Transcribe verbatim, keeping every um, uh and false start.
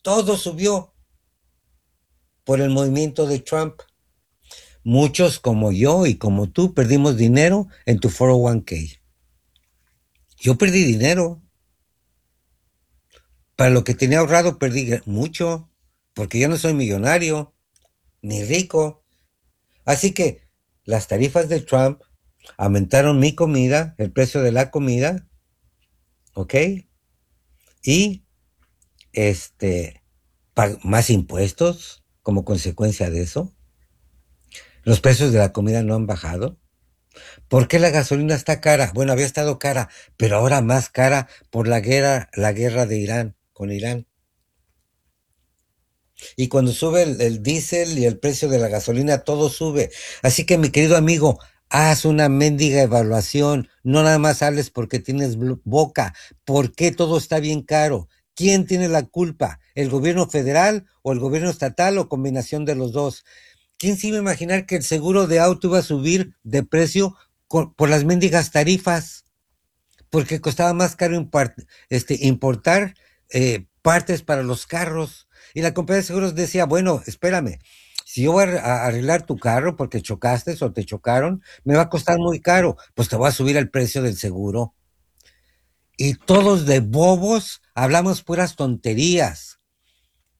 Todo subió por el movimiento de Trump. Muchos como yo y como tú perdimos dinero en tu cuatro cero uno k. Yo perdí dinero. Para lo que tenía ahorrado perdí mucho, porque yo no soy millonario ni rico. Así que las tarifas de Trump aumentaron mi comida, el precio de la comida, ¿ok? Y este, más impuestos como consecuencia de eso. Los precios de la comida no han bajado. ¿Por qué la gasolina está cara? Bueno, había estado cara, pero ahora más cara por la guerra, la guerra de Irán con Irán. Y cuando sube el, el diésel y el precio de la gasolina, todo sube. Así que, mi querido amigo, haz una mendiga evaluación. No nada más hables porque tienes boca. ¿Por qué todo está bien caro? ¿Quién tiene la culpa? ¿El gobierno federal o el gobierno estatal o combinación de los dos? ¿Quién se iba a imaginar que el seguro de auto iba a subir de precio con, por las mendigas tarifas? Porque costaba más caro impar, este, importar eh, partes para los carros. Y la compañía de seguros decía, bueno, espérame, si yo voy a, a arreglar tu carro porque chocaste o te chocaron, me va a costar muy caro, pues te voy a subir el precio del seguro. Y todos de bobos hablamos puras tonterías.